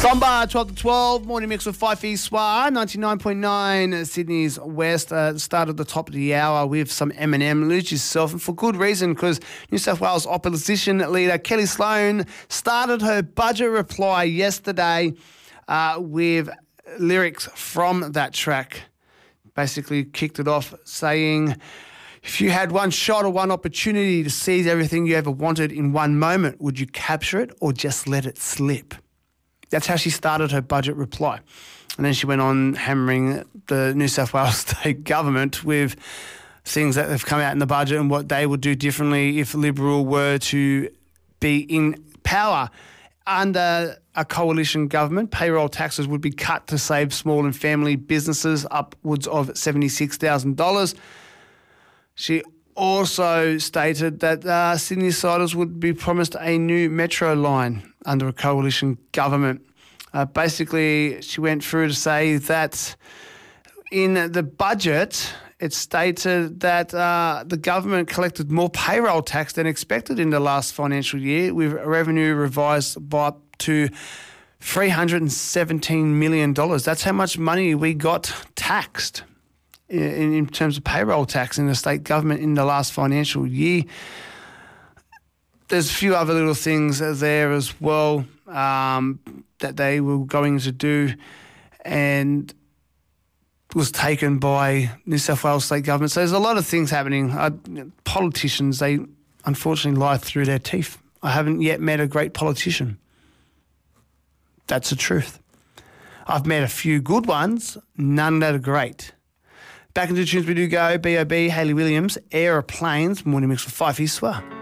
Somba, 12 to 12, morning mix with Fife Swa, 99.9 Sydney's West. Start at the top of the hour with some Eminem. Lose yourself, and for good reason, because New South Wales opposition leader Kelly Sloan started her budget reply yesterday with lyrics from that track. Basically kicked it off saying, if you had one shot or one opportunity to seize everything you ever wanted in one moment, would you capture it or just let it slip? That's how she started her budget reply. And then she went on hammering the New South Wales state government with things that have come out in the budget and what they would do differently if Liberal were to be in power. Under a coalition government, payroll taxes would be cut to save small and family businesses upwards of $76,000. She also stated that Sydney siders would be promised a new metro line under a coalition government. Basically, she went through to say that in the budget, it stated that the government collected more payroll tax than expected in the last financial year, with revenue revised by up to $317 million. That's how much money we got taxed in terms of payroll tax in the state government in the last financial year. There's a few other little things there as well that they were going to do, and was taken by New South Wales state government. So there's a lot of things happening. Politicians, they unfortunately lie through their teeth. I haven't yet met a great politician. That's the truth. I've met a few good ones, none that are great. Back into tunes we do go. B.O.B, Hayley Williams, Aeroplanes, morning mix with Fife Iswa.